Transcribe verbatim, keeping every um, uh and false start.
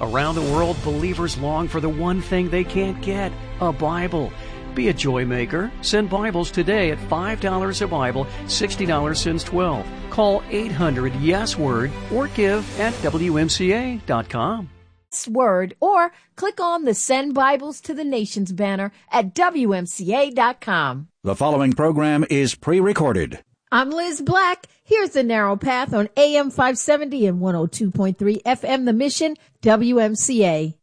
Around the world, believers long for the one thing they can't get, a Bible. Be a joy maker. Send Bibles today at five dollars a Bible, sixty dollars since twelve. Call eight hundred yes word or give at W M C A dot com. Word or click on the Send Bibles to the Nations banner at W M C A dot com. The following program is pre-recorded. I'm Liz Black. Here's the Narrow Path on A M five seventy and one oh two point three F M The Mission, W M C A.